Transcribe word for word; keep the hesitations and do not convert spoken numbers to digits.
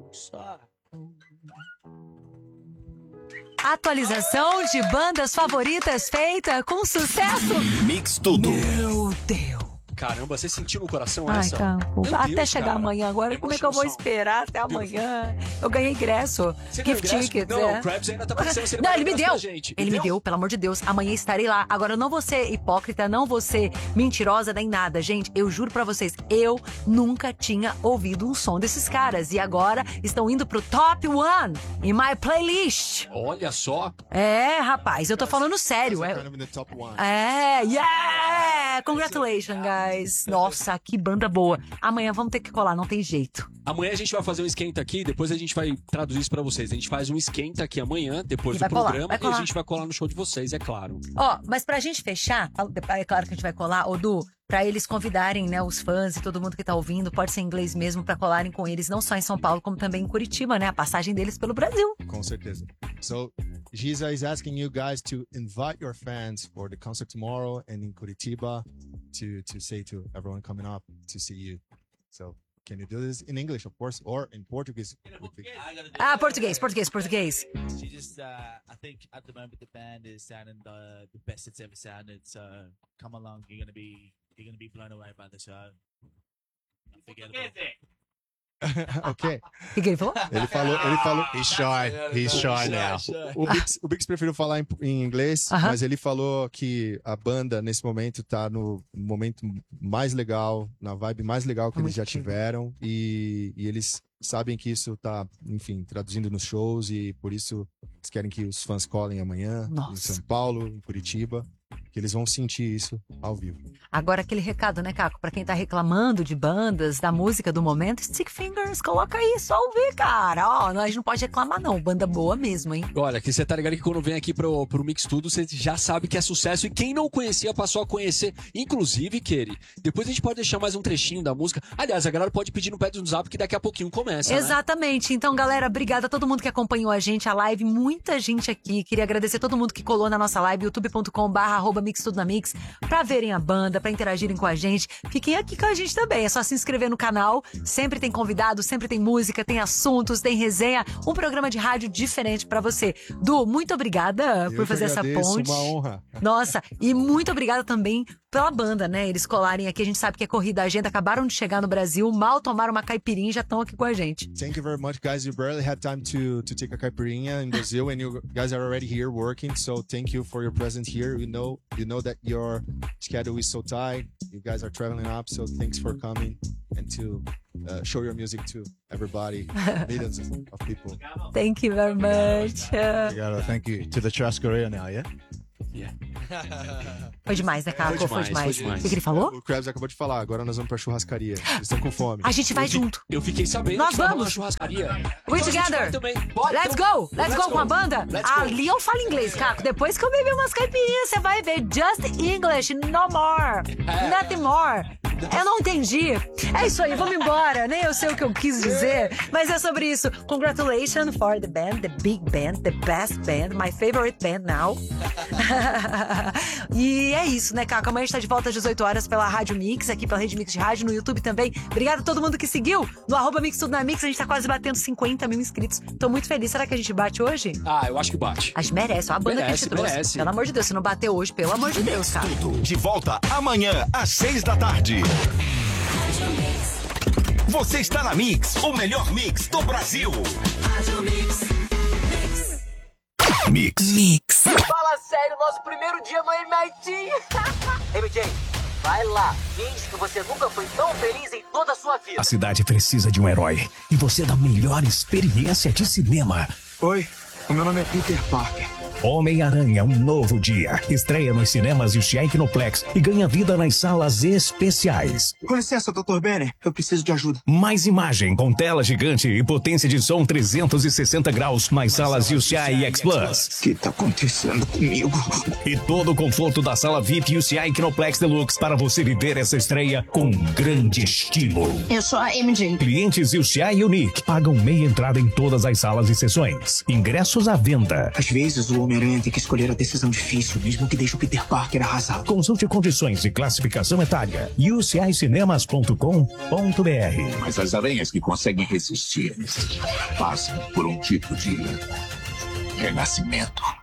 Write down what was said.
Atualização de bandas favoritas feita com sucesso. Mix tudo. Meu Deus. Caramba, você sentiu no coração Ai, essa? Campo. Meu Até Deus, chegar cara. amanhã agora. Como é que eu vou Emoção. esperar até amanhã? Eu ganhei ingresso. Você ganhou Gift ingresso? tickets, Não, é. o Krabs ainda tá parecendo ser Não, ele me ingresso deu. pra gente. Ele me deu, pelo amor de Deus. Amanhã estarei lá. Agora, eu não vou ser hipócrita, não vou ser mentirosa nem nada. Gente, eu juro pra vocês, eu nunca tinha ouvido um som desses caras. E agora estão indo pro top one em my playlist. Olha só. É, rapaz, eu tô falando sério. É, Kind of in the top one. é yeah! Congratulations, guys. Nossa, que banda boa. Amanhã vamos ter que colar, não tem jeito. Amanhã a gente vai fazer um esquenta aqui, depois a gente vai traduzir isso pra vocês. A gente faz um esquenta aqui amanhã, depois E do vai colar, programa, vai e a colar. gente vai colar no show de vocês, é claro. Ó, mas pra gente fechar, é claro que a gente vai colar, ô Du, pra eles convidarem, né, os fãs e todo mundo que tá ouvindo, pode ser em inglês mesmo, pra colarem com eles, não só em São Paulo, como também em Curitiba, né, a passagem deles pelo Brasil. Com certeza. So, Giza is asking you guys to invite your fans for the concert tomorrow and in Curitiba to, to say to everyone coming up to see you. So, can you do this in English, of course, or in Portuguese? Ah, português, português, português. She just, uh, I think at the moment the band is sounding the, the best it's ever sounded. So come along, you're gonna be you're gonna be blown away by the show. Unforgettable. Ok. O que, que ele falou? Ele falou, ele falou. He's shy. He's shy now. O Bix, o Bix preferiu falar em, em inglês, Aham. mas ele falou que a banda nesse momento tá no momento mais legal, na vibe mais legal que É eles já muito chique. tiveram e, e eles sabem que isso tá, enfim, traduzindo nos shows e por isso eles querem que os fãs colhem amanhã Nossa. em São Paulo, em Curitiba, que eles vão sentir isso ao vivo. Agora aquele recado, né, Caco? Pra quem tá reclamando de bandas, da música do momento, Stick Fingers, coloca aí, só ouvir, cara. Ó, nós não pode reclamar não, banda boa mesmo, hein? Olha, que você tá ligado que quando vem aqui pro, pro Mix Tudo, você já sabe que é sucesso. E quem não conhecia passou a conhecer. Inclusive, Keri, depois a gente pode deixar mais um trechinho da música. Aliás, a galera pode pedir no pé do zap que daqui a pouquinho começa, né? Exatamente. Então, galera, obrigada a todo mundo que acompanhou a gente, a live, muita gente aqui. Queria agradecer a todo mundo que colou na nossa live, youtube ponto com barra arroba mix tudo na mix, pra verem a banda, pra interagirem com a gente. Fiquem aqui com a gente também. É só se inscrever no canal. Sempre tem convidado, sempre tem música, tem assuntos, tem resenha. Um programa de rádio diferente pra você. Du, muito obrigada Eu por que fazer essa agradeço, ponte. uma honra. Nossa, e muito obrigada também pela banda, né? Eles colarem aqui, a gente sabe que é corrida, a agenda, acabaram de chegar no Brasil, mal tomaram uma caipirinha e já estão aqui com a gente. Thank you very much, guys. You barely had time to to take a caipirinha in Brazil, and you guys are already here working. So thank you for your presence here. You know, you know that your schedule is so tight. You guys are traveling up, so thanks for coming and to uh, show your music to everybody, millions of people. Thank you very much. Uh, Obrigado, thank you. To the churrascaria now, yeah? Foi demais, né, Caco? Foi Foi demais, demais. foi demais. O que, que ele falou? O Krabs acabou de falar. Agora nós vamos pra churrascaria. Eles estão com fome. A gente vai Eu fi- junto. Eu fiquei sabendo Nós que vai rolar vamos. churrascaria. We Então a gente together. vai também. Bora, Let's então. go! Let's, go, com a banda? Let's go. Ali eu falo inglês, Caco. Depois que eu beber umas caipirinhas, você vai ver. Just English, no more. É. Nothing more. Eu não entendi. É isso aí, vamos embora. Nem eu sei o que eu quis dizer, mas é sobre isso. Congratulations for the band, the big band, the best band, my favorite band now. E é isso, né, Caco? Amanhã a gente tá de volta às dezoito horas pela Rádio Mix, aqui pela Rede Mix de Rádio, no YouTube também. Obrigado a todo mundo que seguiu no arroba Mix Tudo na Mix. A gente tá quase batendo cinquenta mil inscritos. Tô muito feliz. Será que a gente bate hoje? Ah, eu acho que bate. A gente merece. Ó, a banda que a Merece, gente trouxe. merece. Pelo amor de Deus, se não bater hoje, pelo amor de Deus, cara. Tudo de volta amanhã às seis da tarde. Você está na Mix, o melhor mix do Brasil. Mix. Mix. Fala sério, nosso primeiro dia no M I T. M J, vai lá, finge que você nunca foi tão feliz em toda a sua vida. A cidade precisa de um herói e você dá a melhor experiência de cinema. Oi, o meu nome é Peter Parker. Homem-Aranha, um novo dia. Estreia nos cinemas e Chiai Kinoplex e ganha vida nas salas especiais. Com licença, doutor Banner, eu preciso de ajuda. Mais imagem com tela gigante e potência de som trezentos e sessenta graus nas salas U C I X Plus. O que tá acontecendo comigo? E todo o conforto da sala V I P U C I Kinoplex Deluxe para você viver essa estreia com grande estilo. Eu sou a M J. Clientes U C I Unique pagam meia entrada em todas as salas e sessões. Ingressos à venda. Às vezes o Homem-Aranha tem que escolher a decisão difícil, mesmo que deixe o Peter Parker arrasado. Consulte condições e classificação etária. u c i cinemas ponto com ponto b r. Mas as aranhas que conseguem resistir passam por um tipo de renascimento.